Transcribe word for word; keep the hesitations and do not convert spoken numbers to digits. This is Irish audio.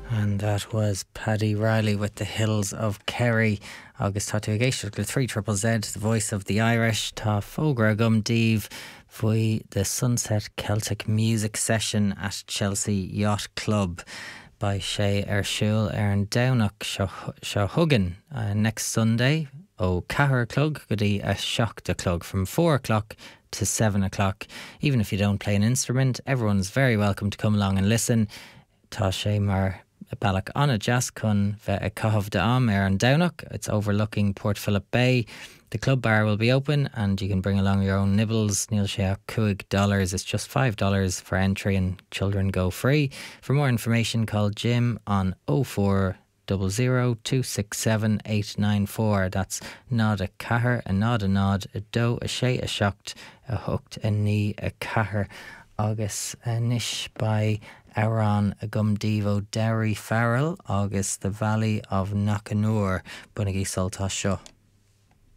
And that was Paddy Riley with The Hills of Kerry. Agus tá tú a géisteach le three triple Z, the voice of the Irish. Tá fógra gum díobh faoi the Sunset Celtic Music Session at Chelsea Yacht Club by sé ar siúl ar an Downach seo Huggin uh, next Sunday ó Cahir Clug go dtí a Seachta Clug from four o'clock to seven o'clock. Even if you don't play an instrument, everyone's very welcome to come along and listen. Tá sé mar Balak Anna Jazz Kun ve Cahav de Am ar an Downach. It's overlooking Port Phillip Bay. The club bar will be open and you can bring along your own nibbles. Níl sé cuig dollars. It's just five dollars for entry and children go free. For more information, call Jim on oh four zero zero two six seven eight nine four. That's nod a cahar, a nod a nod, a do a sé a shocked, a hooked a knee a cahar. Agus a nish by Aran a gumdivo Derry Farrell. Agus the Valley of Knockanur. Bunagi Salta Shaw.